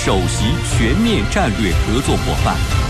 首席全面战略合作伙伴。